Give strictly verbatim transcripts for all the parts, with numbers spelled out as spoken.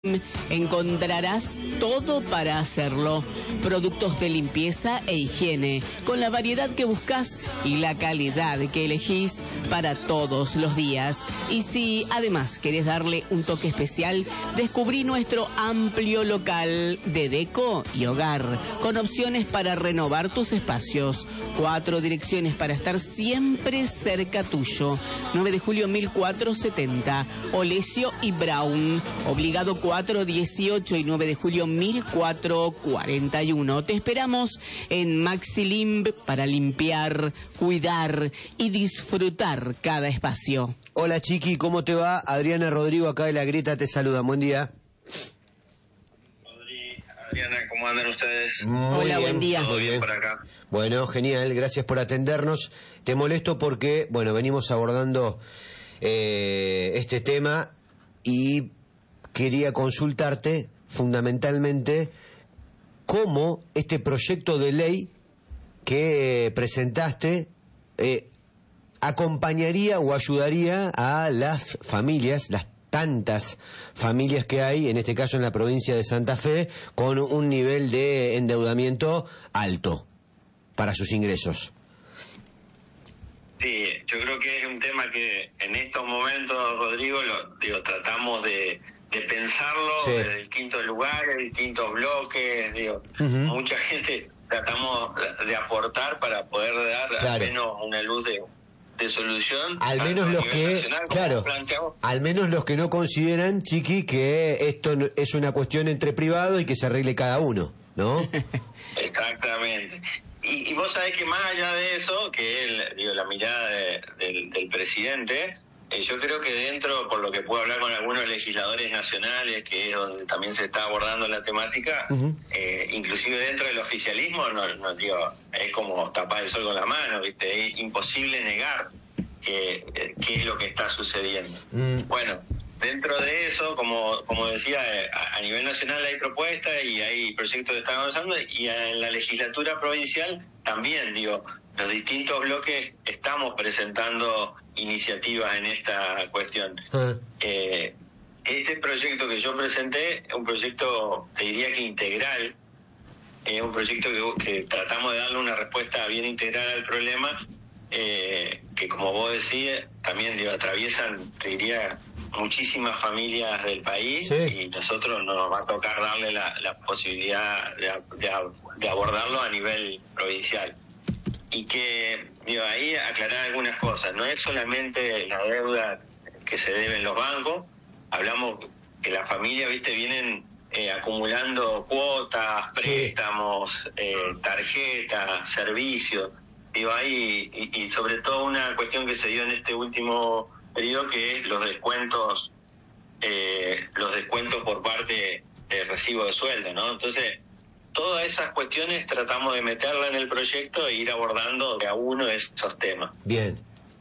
Encontrarás todo para hacerlo. Productos de limpieza e higiene, con la variedad que buscas y la calidad que elegís para todos los días. Y si además querés darle un toque especial, descubrí nuestro amplio local de deco y hogar, con opciones para renovar tus espacios. Cuatro direcciones para estar siempre cerca tuyo. nueve de julio mil cuatrocientos setenta, Olesio y Brown, Obligado cuatro dieciocho y nueve de julio mil cuatrocientos cuarenta y uno. Te esperamos en Maxilimp para limpiar, cuidar y disfrutar cada espacio. Hola Chiqui, ¿cómo te va? Adriana Rodrigo acá de La Grieta te saluda, buen día. Adriana, ¿cómo andan ustedes? Muy Hola, bien, buen día. Todo bien por acá. Bueno, genial, gracias por atendernos. Te molesto porque, bueno, venimos abordando eh, este tema y quería consultarte fundamentalmente cómo este proyecto de ley que eh, presentaste eh, acompañaría o ayudaría a las familias, las tantas familias que hay, en este caso en la provincia de Santa Fe, con un nivel de endeudamiento alto para sus ingresos. Sí, yo creo que es un tema que en estos momentos, Rodrigo, lo, digo, tratamos de, de pensarlo sí. desde distintos lugares, distintos bloques, digo, uh-huh. mucha gente tratamos de aportar para poder dar claro. al menos una luz de de solución, al menos los que nacional, claro al menos los que no consideran, Chiqui, que esto es una cuestión entre privados y que se arregle cada uno, ¿no? Exactamente. Y, y vos sabés que más allá de eso, que es digo, la mirada de, de, del presidente, eh, yo creo que dentro, por lo que puedo hablar con algunos legisladores nacionales, que es donde también se está abordando la temática, uh-huh. eh, inclusive dentro del oficialismo, no, no digo, es como tapar el sol con la mano, ¿viste? Es imposible negar que, que es lo que está sucediendo. Uh-huh. Bueno, dentro de eso, como como decía, a, a nivel nacional hay propuestas y hay proyectos que están avanzando, y en la legislatura provincial también, digo, los distintos bloques estamos presentando iniciativas en esta cuestión. Uh-huh. Eh, este proyecto que yo presenté es un proyecto, te diría que integral, es un proyecto que, que tratamos de darle una respuesta bien integral al problema, eh, que como vos decís, también digo, atraviesan, te diría, muchísimas familias del país, sí. y nosotros nos va a tocar darle la, la posibilidad de, de, de abordarlo a nivel provincial. Y que, digo, ahí aclarar algunas cosas. No es solamente la deuda que se deben los bancos. Hablamos que las familias, viste, vienen eh, acumulando cuotas, préstamos, sí. eh, tarjetas, servicios. Digo, ahí, y, y sobre todo una cuestión que se dio en este último periodo, que es los descuentos, eh, los descuentos por parte del recibo de sueldo, ¿no? Entonces, todas esas cuestiones tratamos de meterla en el proyecto e ir abordando de a uno de esos temas. Bien.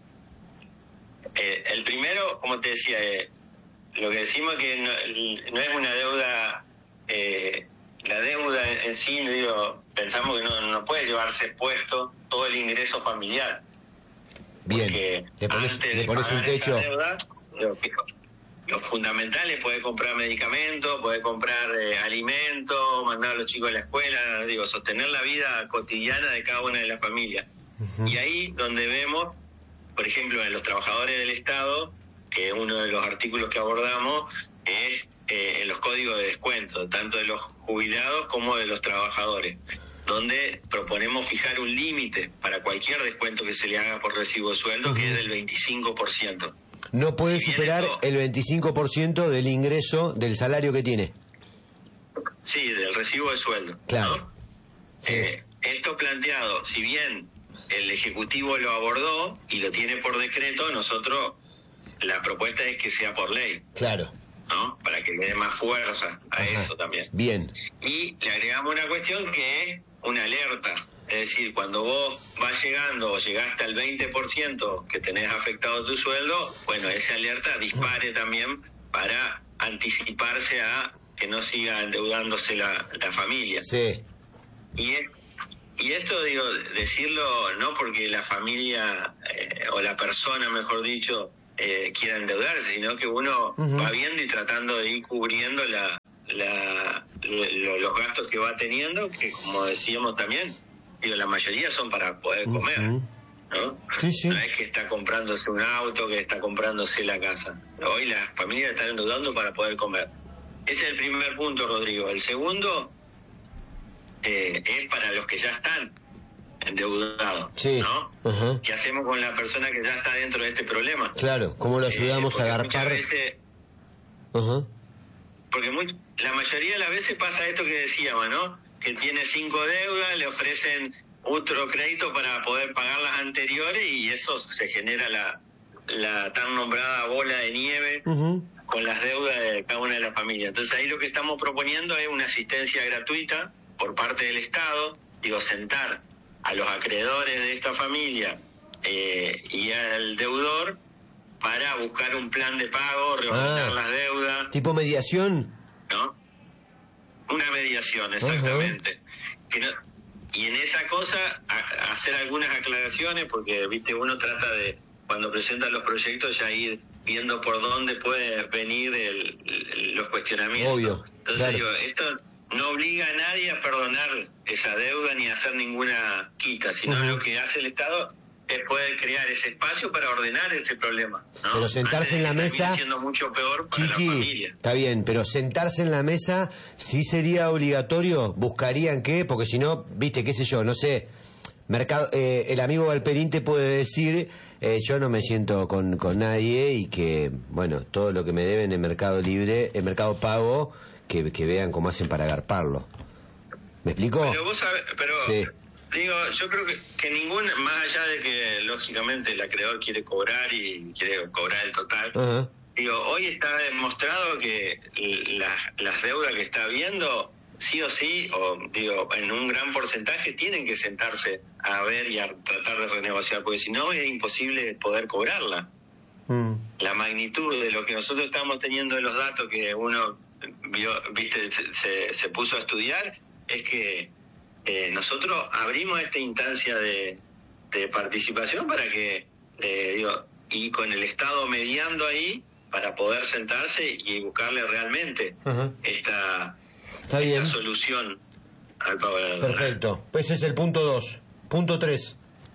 Eh, el primero, como te decía, eh, lo que decimos que no, no es una deuda, eh, la deuda en, en sí, digo, pensamos que no, no puede llevarse puesto todo el ingreso familiar. Bien. Le pones, le pones un techo. Deuda, lo, que, lo fundamental es poder comprar medicamentos, poder comprar eh, alimentos, mandar a los chicos a la escuela, digo, sostener la vida cotidiana de cada una de las familias. Uh-huh. Y ahí donde vemos, por ejemplo, en los trabajadores del Estado, que uno de los artículos que abordamos es eh, en los códigos de descuento, tanto de los jubilados como de los trabajadores, donde proponemos fijar un límite para cualquier descuento que se le haga por recibo de sueldo, uh-huh. que es del veinticinco por ciento. No puede si superar esto, el veinticinco por ciento del ingreso del salario que tiene. Sí, del recibo de sueldo. Claro. ¿No? Sí. Eh, esto planteado, si bien el Ejecutivo lo abordó y lo tiene por decreto, nosotros la propuesta es que sea por ley. Claro. ¿No? Para que le dé más fuerza a Ajá. eso también. Bien. Y le agregamos una cuestión que es una alerta. Es decir, cuando vos vas llegando o llegaste al veinte por ciento que tenés afectado tu sueldo, bueno, esa alerta dispare también para anticiparse a que no siga endeudándose la, la familia. Sí. Y, es, y esto, digo, decirlo no porque la familia, eh, o la persona, mejor dicho, eh, quiera endeudarse, sino que uno uh-huh. va viendo y tratando de ir cubriendo la, la lo, los gastos que va teniendo, que como decíamos también, digo, la mayoría son para poder comer, uh-huh. ¿no? Sí, sí. No es que está comprándose un auto, que está comprándose la casa. Hoy las familias están endeudando para poder comer. Ese es el primer punto, Rodrigo. El segundo eh, es para los que ya están endeudados, sí. ¿no? Uh-huh. ¿Qué hacemos con la persona que ya está dentro de este problema? Claro, ¿cómo lo ayudamos eh, a agarpar? Veces, uh-huh. Porque muy, la mayoría de las veces pasa esto que decíamos, ¿no? Que tiene cinco deudas, le ofrecen otro crédito para poder pagar las anteriores y eso se genera la, la tan nombrada bola de nieve uh-huh. con las deudas de cada una de las familias. Entonces ahí lo que estamos proponiendo es una asistencia gratuita por parte del Estado, digo, sentar a los acreedores de esta familia eh, y al deudor para buscar un plan de pago, reorganizar ah, las deudas. ¿Tipo mediación? ¿No? Una mediación, exactamente. Uh-huh. Que no, y en esa cosa a, a hacer algunas aclaraciones, porque viste uno trata de, cuando presenta los proyectos, ya ir viendo por dónde puede venir el, el, los cuestionamientos. Obvio, Entonces claro. digo, esto no obliga a nadie a perdonar esa deuda ni a hacer ninguna quita, sino uh-huh. lo que hace el Estado es poder crear ese espacio para ordenar ese problema, ¿no? Pero sentarse en la mesa, siendo mucho peor para Chiqui, la familia. Está bien, pero sentarse en la mesa sí sería obligatorio. ¿Buscarían qué? Porque si no, viste, qué sé yo, no sé, mercado, eh, el amigo Valperín te puede decir, eh, yo no me siento con, con nadie y que, bueno, todo lo que me deben en Mercado Libre, en Mercado Pago, que, que vean cómo hacen para agarparlo. ¿Me explico? Pero vos sabés, pero... Sí. Digo, yo creo que, que ningún, más allá de que lógicamente el acreedor quiere cobrar y quiere cobrar el total, uh-huh. digo, hoy está demostrado que las, las deudas que está habiendo, sí o sí, o digo, en un gran porcentaje tienen que sentarse a ver y a tratar de renegociar, porque si no es imposible poder cobrarla. Uh-huh. La magnitud de lo que nosotros estamos teniendo de los datos que uno vio, viste, se, se puso a estudiar, es que Eh, nosotros abrimos esta instancia de, de participación para que, eh, digo, y con el Estado mediando ahí para poder sentarse y buscarle realmente uh-huh. esta, Está esta bien. solución al pago de la deuda. Perfecto. Pues ese es el punto dos. Punto tres.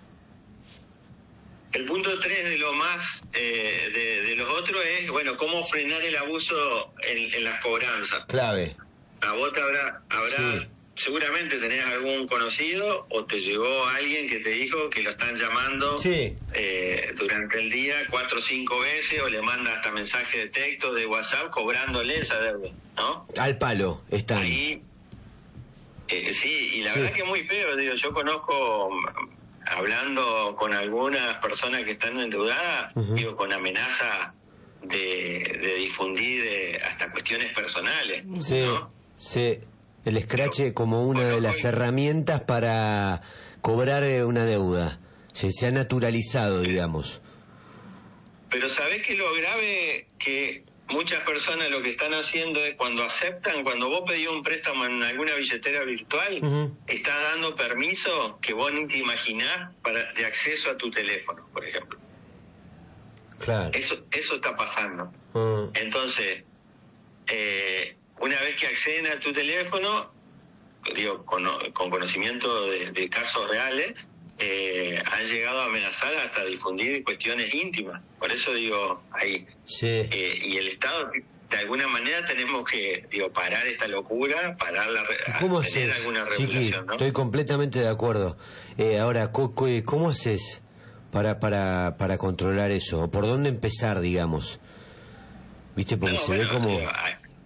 El punto tres de lo más eh, de, de los otros es, bueno, cómo frenar el abuso en, en las cobranzas. Clave. A vos te habrá... habrá sí. Seguramente tenés algún conocido o te llegó alguien que te dijo que lo están llamando sí. eh, durante el día cuatro o cinco veces o le manda hasta mensaje de texto, de WhatsApp, cobrándole esa deuda, ¿no? Al palo están. Ahí, eh, sí, y la sí. verdad que es muy feo, digo, yo conozco, hablando con algunas personas que están endeudadas, uh-huh. digo, con amenaza de, de difundir eh, hasta cuestiones personales, sí, ¿no? Sí. El escrache como una de las herramientas para cobrar una deuda. Se, se ha naturalizado, digamos. Pero ¿sabés que lo grave? Que muchas personas lo que están haciendo es cuando aceptan, cuando vos pedís un préstamo en alguna billetera virtual, uh-huh. estás dando permiso que vos ni te imaginás para, de acceso a tu teléfono, por ejemplo. Claro. Eso, eso está pasando. Uh-huh. Entonces, eh... una vez que acceden a tu teléfono, digo, con, con conocimiento de, de casos reales, eh, han llegado a amenazar hasta difundir cuestiones íntimas. Por eso digo, ahí. Sí. Eh, y el Estado, de alguna manera, tenemos que, digo, parar esta locura, parar la, ¿Cómo tener haces? alguna Chiqui, regulación, ¿no? Estoy completamente de acuerdo. Eh, ahora, ¿cómo haces para, para, para controlar eso? ¿O por dónde empezar, digamos? ¿Viste? Porque no, se bueno, ve como... Digo,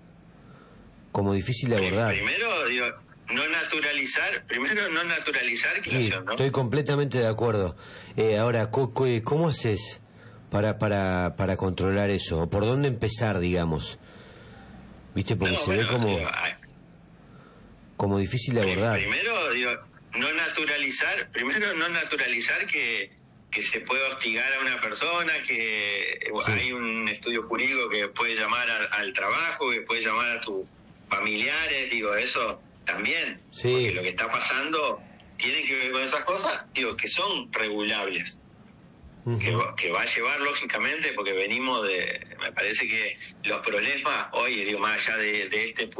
como difícil de abordar. Primero, digo, no naturalizar, primero no naturalizar que sí, ¿no? Estoy completamente de acuerdo. Eh, ahora, ¿cómo haces para, para, para controlar eso? ¿O por dónde empezar, digamos? ¿Viste? Porque no, se bueno, ve como, digo, como difícil de abordar. Primero, digo, no naturalizar, primero no naturalizar que, que se puede hostigar a una persona, que sí. hay un estudio jurídico que puede llamar a, al trabajo, que puede llamar a tu familiares, digo, eso también, sí. porque lo que está pasando tiene que ver con esas cosas, digo, que son regulables. Uh-huh. que, va, que va a llevar lógicamente, porque venimos de, me parece que los problemas hoy, digo, más allá de, de este